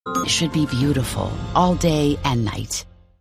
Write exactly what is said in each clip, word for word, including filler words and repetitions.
should be beautiful all day and night.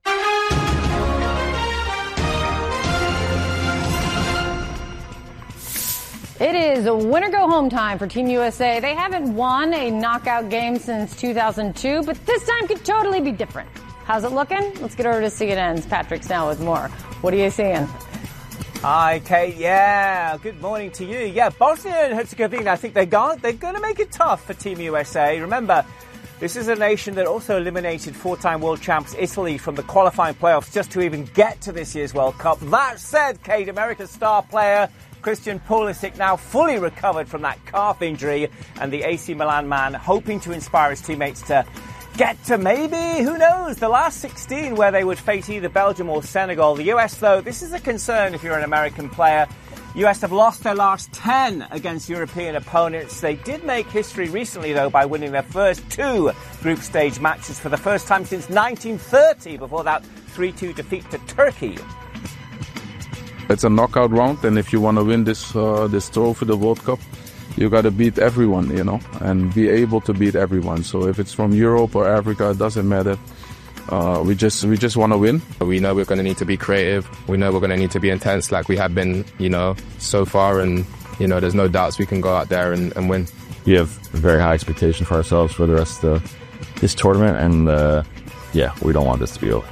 It is a win-or-go-home time for Team U S A. They haven't won a knockout game since two thousand two, but this time could totally be different. How's it looking? Let's get over to C N N's Patrick Snell with more. What are you seeing? Hi, Kate. Yeah, good morning to you. Yeah, Bosnia and Herzegovina, I think they're going, they're going to make it tough for Team U S A. Remember, this is a nation that also eliminated four-time world champs Italy from the qualifying playoffs just to even get to this year's World Cup. That said, Kate, America's star player Christian Pulisic now fully recovered from that calf injury, and the A C Milan man hoping to inspire his teammates to get to maybe, who knows, the last sixteen where they would face either Belgium or Senegal. The U S, though, this is a concern if you're an American player. U S have lost their last ten against European opponents. They did make history recently, though, by winning their first two group stage matches for the first time since nineteen thirty, before that three two defeat to Turkey. It's a knockout round, and if you want to win this uh, this trophy, the World Cup, you got to beat everyone, you know, and be able to beat everyone. So if it's from Europe or Africa, it doesn't matter. Uh, we just we just want to win. We know we're going to need to be creative. We know we're going to need to be intense like we have been, you know, so far. And, you know, there's no doubts we can go out there and, and win. We have very high expectations for ourselves for the rest of this tournament. And, uh, yeah, we don't want this to be over.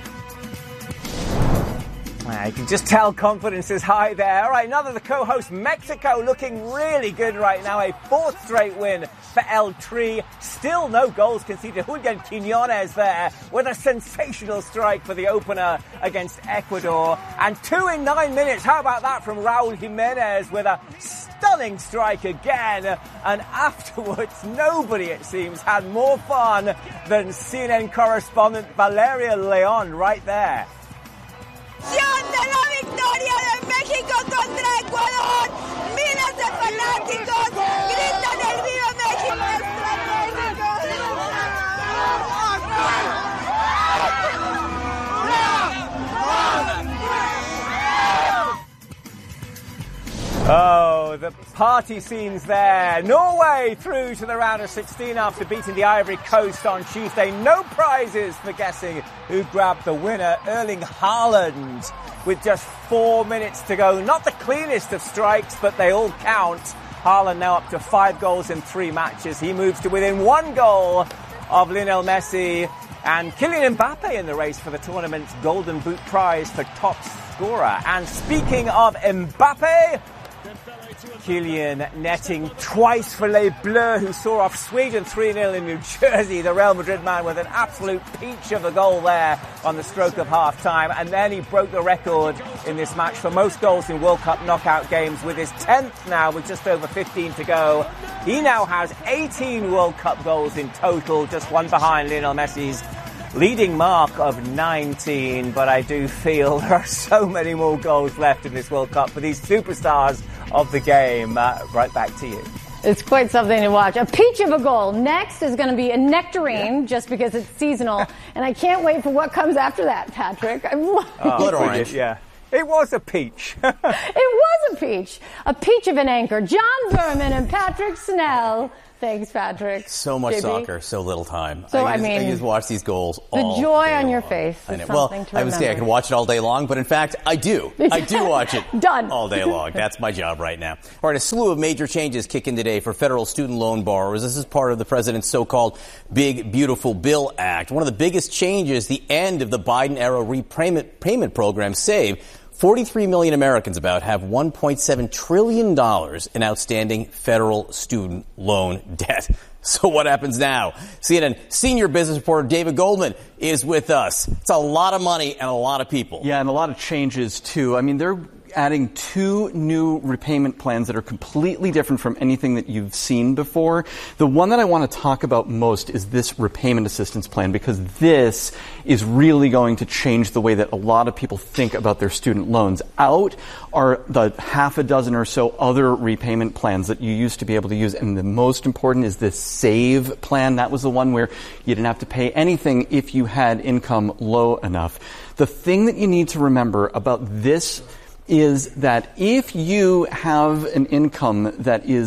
You can just tell confidence is high there. All right, another of the co-hosts, Mexico, looking really good right now. A fourth straight win for El Tri. Still no goals conceded. Julian Quiñones there with a sensational strike for the opener against Ecuador. And two in nine minutes. How about that from Raul Jimenez with a stunning strike again. And afterwards, nobody, it seems, had more fun than C N N correspondent Valeria León right there. De la victoria de México contra Ecuador. Miles de fanáticos gritan el Viva México, nuestro Oh, the party scenes there. Norway through to the round of sixteen after beating the Ivory Coast on Tuesday. No prizes for guessing who grabbed the winner. Erling Haaland with just four minutes to go. Not the cleanest of strikes, but they all count. Haaland now up to five goals in three matches. He moves to within one goal of Lionel Messi. And Kylian Mbappe in the race for the tournament's Golden Boot prize for top scorer. And speaking of Mbappe, Kylian netting twice for Les Bleus, who saw off Sweden three nil in New Jersey. The Real Madrid man with an absolute peach of a goal there on the stroke of half-time. And then he broke the record in this match for most goals in World Cup knockout games with his tenth now, with just over fifteen to go. He now has eighteen World Cup goals in total, just one behind Lionel Messi's leading mark of nineteen. But I do feel there are so many more goals left in this World Cup for these superstars of the game. Uh, right back to you. It's quite something to watch. A peach of a goal. Next is going to be a nectarine, yeah. just because it's seasonal. And I can't wait for what comes after that, Patrick. Oh, blood orange. Yeah. It was a peach. It was a peach. A peach of an anchor. John Berman and Patrick Snell. Thanks, Patrick. So much J B. soccer, so little time. So, I, I just, mean, I just watch these goals the all joy day on your long. face is I know. something Well, to remember. I would say I can watch it all day long, but in fact, I do. I do watch it Done. all day long. That's my job right now. All right, a slew of major changes kick in today for federal student loan borrowers. This is part of the president's so-called Big Beautiful Bill Act. One of the biggest changes, the end of the Biden-era repayment payment program, SAVE. forty-three million Americans about have one point seven trillion dollars in outstanding federal student loan debt. So what happens now? C N N senior business reporter David Goldman is with us. It's a lot of money and a lot of people. Yeah, and a lot of changes, too. I mean, they're adding two new repayment plans that are completely different from anything that you've seen before. The one that I want to talk about most is this repayment assistance plan, because this is really going to change the way that a lot of people think about their student loans. Out are the half a dozen or so other repayment plans that you used to be able to use, and the most important is this SAVE plan. That was the one where you didn't have to pay anything if you had income low enough. The thing that you need to remember about this is that if you have an income that is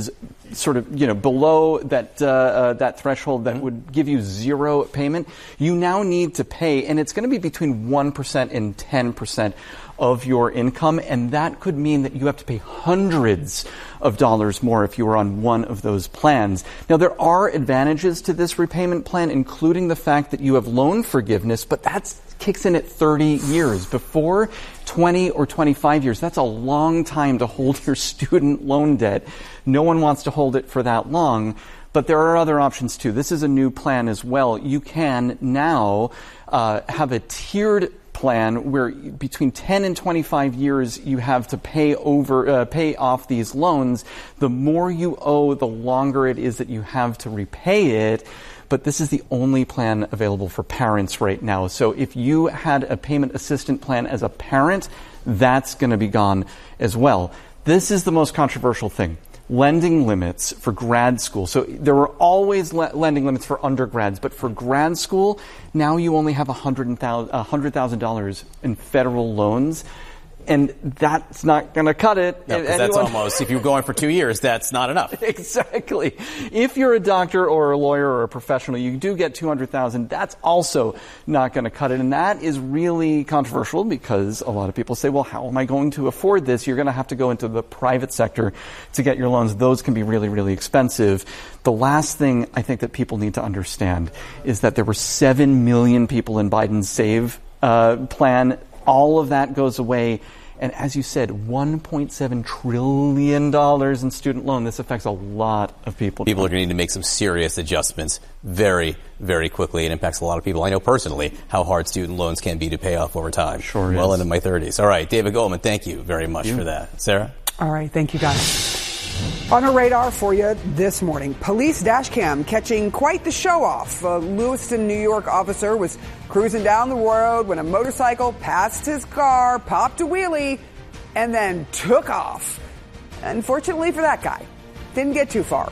sort of, you know, below that uh, uh, that threshold that would give you zero payment, you now need to pay, and it's going to be between one percent and ten percent of your income, and that could mean that you have to pay hundreds of dollars more if you are on one of those plans. Now, there are advantages to this repayment plan, including the fact that you have loan forgiveness, but that kicks in at thirty years. Before twenty or twenty-five years, that's a long time to hold your student loan debt. No one wants to hold it for that long. But there are other options too. This is a new plan as well. You can now uh, have a tiered plan where between ten and twenty-five years you have to pay over uh, pay off these loans. The more you owe, the longer it is that you have to repay it. But this is the only plan available for parents right now. So if you had a payment assistant plan as a parent, that's going to be gone as well. This is the most controversial thing. Lending limits for grad school. So there were always le- lending limits for undergrads, but for grad school, now you only have one hundred thousand dollars in federal loans. And that's not going to cut it. No, because that's almost, if you're going for two years, that's not enough. Exactly. If you're a doctor or a lawyer or a professional, you do get two hundred thousand dollars. That's also not going to cut it. And that is really controversial because a lot of people say, well, how am I going to afford this? You're going to have to go into the private sector to get your loans. Those can be really, really expensive. The last thing I think that people need to understand is that there were seven million people in Biden's SAVE uh, plan. All of that goes away. And as you said, one point seven trillion dollars in student loan. This affects a lot of people. People are going to need to make some serious adjustments very, very quickly. It impacts a lot of people. I know personally how hard student loans can be to pay off over time. Sure Well is. into my thirties. All right, David Goldman, thank you very much for that. Sarah? All right, thank you, guys. On our radar for you this morning, police dash cam catching quite the show-off. A Lewiston, New York officer was cruising down the road when a motorcycle passed his car, popped a wheelie, and then took off. Unfortunately for that guy, didn't get too far.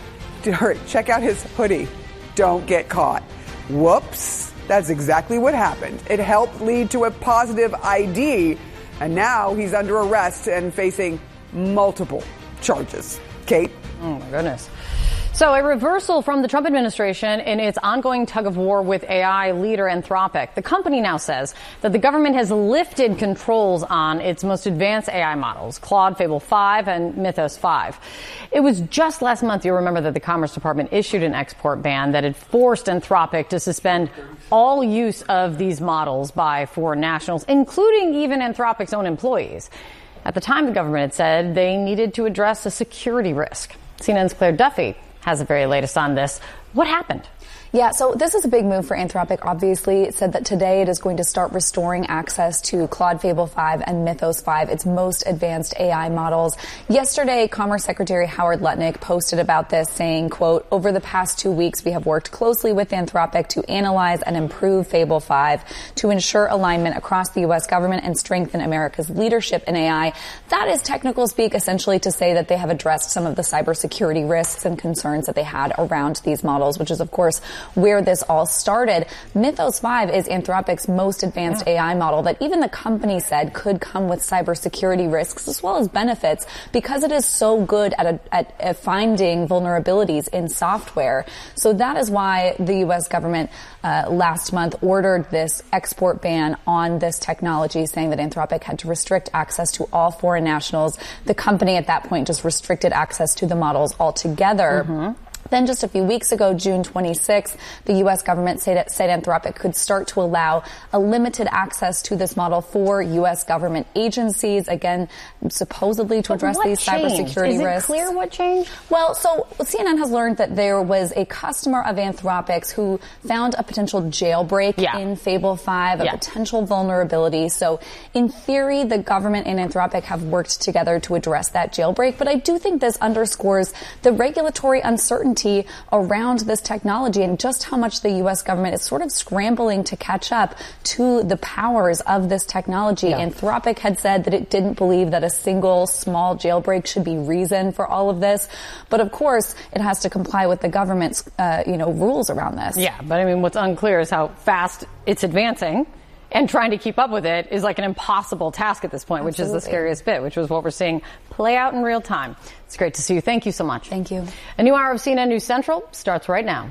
Check out his hoodie. Don't get caught. Whoops. That's exactly what happened. It helped lead to a positive I D, and now he's under arrest and facing multiple charges. Kate? Oh, my goodness. So a reversal from the Trump administration in its ongoing tug of war with A I leader Anthropic. The company now says that the government has lifted controls on its most advanced A I models, Claude, Fable five, and Mythos five. It was just last month, you'll remember, that the Commerce Department issued an export ban that had forced Anthropic to suspend all use of these models by foreign nationals, including even Anthropic's own employees. At the time, the government had said they needed to address a security risk. C N N's Claire Duffy has the very latest on this. What happened? Yeah, so this is a big move for Anthropic, obviously. It said that today it is going to start restoring access to Claude Fable five and Mythos five, its most advanced A I models. Yesterday, Commerce Secretary Howard Lutnick posted about this, saying, quote, over the past two weeks, we have worked closely with Anthropic to analyze and improve Fable five to ensure alignment across the U S government and strengthen America's leadership in A I. That is technical speak, essentially to say that they have addressed some of the cybersecurity risks and concerns that they had around these models, which is, of course, where this all started. Mythos five is Anthropic's most advanced yeah. A I model that even the company said could come with cybersecurity risks as well as benefits because it is so good at, a, at, at finding vulnerabilities in software. So that is why the U S government uh, last month ordered this export ban on this technology, saying that Anthropic had to restrict access to all foreign nationals. The company at that point just restricted access to the models altogether. Mm-hmm. Then just a few weeks ago, June twenty-sixth, the U S government said, said Anthropic could start to allow a limited access to this model for U S government agencies, again, supposedly to address these cybersecurity risks. Is it clear what changed? Well, so C N N has learned that there was a customer of Anthropic's who found a potential jailbreak yeah. in Fable five, a yeah. potential vulnerability. So in theory, the government and Anthropic have worked together to address that jailbreak. But I do think this underscores the regulatory uncertainty around this technology and just how much the U S government is sort of scrambling to catch up to the powers of this technology. Yeah. Anthropic had said that it didn't believe that a single small jailbreak should be reason for all of this. But of course, it has to comply with the government's, uh, you know, rules around this. Yeah, but I mean, what's unclear is how fast it's advancing And trying to keep up with it is like an impossible task at this point, Absolutely. Which is the scariest bit, which was what we're seeing play out in real time. It's great to see you. Thank you so much. Thank you. A new hour of C N N News Central starts right now.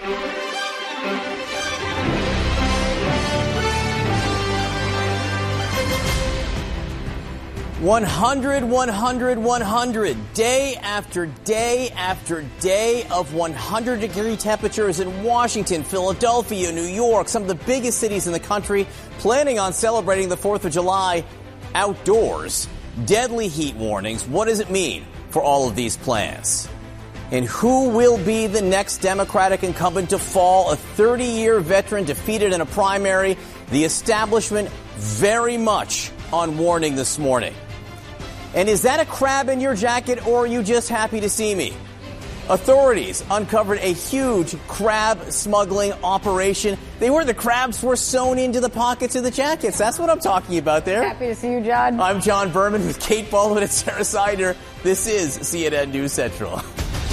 one hundred, one hundred, one hundred. Day after day after day of one hundred degree temperatures in Washington, Philadelphia, New York, some of the biggest cities in the country planning on celebrating the fourth of July outdoors. Deadly heat warnings. What does it mean for all of these plans? And who will be the next Democratic incumbent to fall? A thirty-year veteran defeated in a primary. The establishment very much on warning this morning. And is that a crab in your jacket, or are you just happy to see me? Authorities uncovered a huge crab smuggling operation. They were the crabs were sewn into the pockets of the jackets. That's what I'm talking about there. Happy to see you, John. I'm John Berman with Kate Baldwin and Sarah Sider. This is C N N News Central.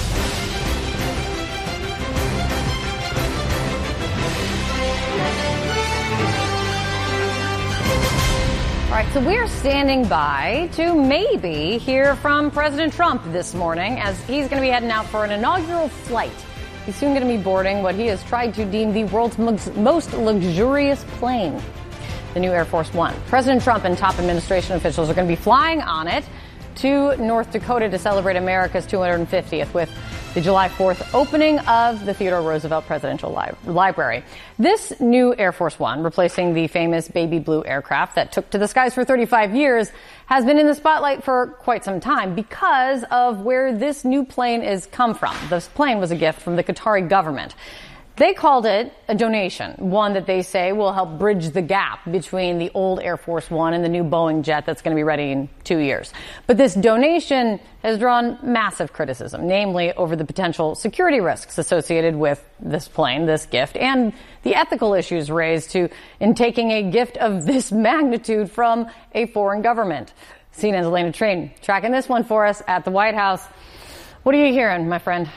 All right, so we're standing by to maybe hear from President Trump this morning as he's going to be heading out for an inaugural flight. He's soon going to be boarding what he has tried to deem the world's most luxurious plane, the new Air Force One. President Trump and top administration officials are going to be flying on it to North Dakota to celebrate America's two hundred fiftieth with the July fourth opening of the Theodore Roosevelt Presidential Li- Library. This new Air Force One, replacing the famous Baby Blue aircraft that took to the skies for thirty-five years, has been in the spotlight for quite some time because of where this new plane is come from. This plane was a gift from the Qatari government. They called it a donation, one that they say will help bridge the gap between the old Air Force One and the new Boeing jet that's going to be ready in two years. But this donation has drawn massive criticism, namely over the potential security risks associated with this plane, this gift, and the ethical issues raised to in taking a gift of this magnitude from a foreign government. C N N's Elena Train tracking this one for us at the White House. What are you hearing, my friend?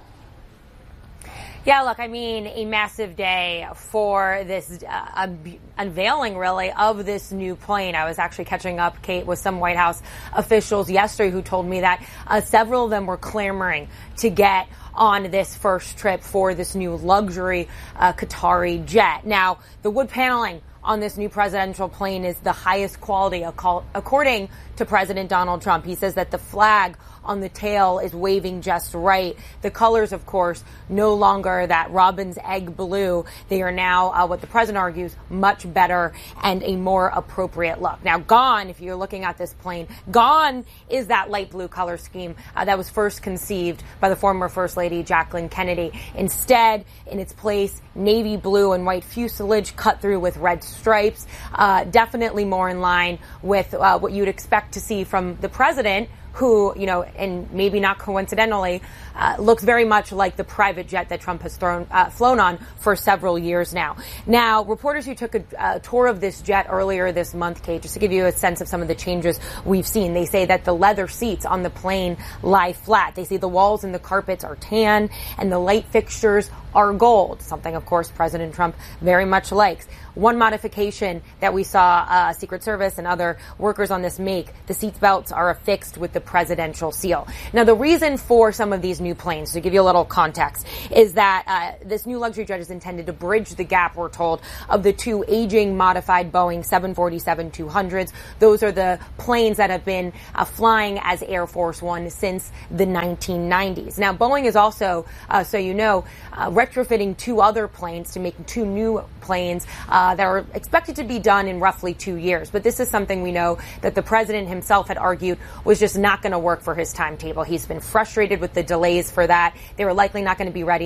Yeah, look, I mean, a massive day for this uh, un- unveiling, really, of this new plane. I was actually catching up, Kate, with some White House officials yesterday who told me that uh, several of them were clamoring to get on this first trip for this new luxury uh, Qatari jet. Now, the wood paneling on this new presidential plane is the highest quality, according to President Donald Trump. He says that the flag on the tail is waving just right. The colors, of course, no longer that robin's egg blue. They are now, uh, what the president argues, much better and a more appropriate look. Now, gone, if you're looking at this plane, gone is that light blue color scheme uh, that was first conceived by the former First Lady Jacqueline Kennedy. Instead, in its place, navy blue and white fuselage cut through with red stripes. Uh, definitely more in line with uh, what you'd expect to see from the president, who, you know, and maybe not coincidentally, uh, looks very much like the private jet that Trump has thrown, uh, flown on for several years now. Now, reporters who took a, a tour of this jet earlier this month, Kate, just to give you a sense of some of the changes we've seen, they say that the leather seats on the plane lie flat. They say the walls and the carpets are tan and the light fixtures are gold, something, of course, President Trump very much likes. One modification that we saw uh, Secret Service and other workers on this make, the seat belts are affixed with the presidential seal. Now, the reason for some of these new planes, to give you a little context, is that uh, this new luxury jet is intended to bridge the gap, we're told, of the two aging modified Boeing seven forty-seven two hundreds. Those are the planes that have been uh, flying as Air Force One since the nineteen nineties. Now, Boeing is also, uh, so you know, uh, retrofitting two other planes to make two new planes uh, that are expected to be done in roughly two years. But this is something we know that the president himself had argued was just not going to work for his timetable. He's been frustrated with the delays for that. They were likely not going to be ready